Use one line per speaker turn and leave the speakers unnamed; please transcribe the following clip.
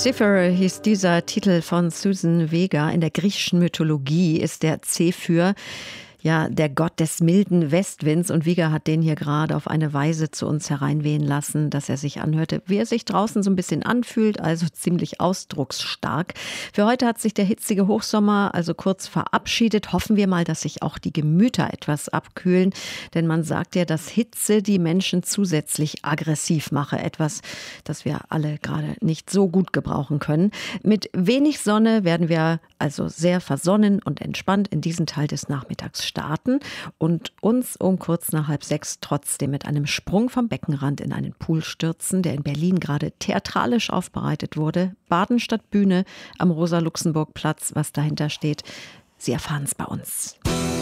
Lucifer hieß dieser Titel von Susan Vega. In der griechischen Mythologie ist der Zephyr der Gott des milden Westwinds, und Vega hat den hier gerade auf eine Weise zu uns hereinwehen lassen, dass er sich anhörte, wie er sich draußen so ein bisschen anfühlt, also ziemlich ausdrucksstark. Für heute hat sich der hitzige Hochsommer also kurz verabschiedet. Hoffen wir mal, dass sich auch die Gemüter etwas abkühlen, denn man sagt ja, dass Hitze die Menschen zusätzlich aggressiv mache, etwas, das wir alle gerade nicht so gut gebrauchen können. Mit wenig Sonne werden wir also sehr versonnen und entspannt in diesen Teil des Nachmittags starten und uns um kurz nach 5:30 trotzdem mit einem Sprung vom Beckenrand in einen Pool stürzen, der in Berlin gerade theatralisch aufbereitet wurde. Baden statt Bühne am Rosa-Luxemburg-Platz, was dahinter steht. Sie erfahren es bei uns.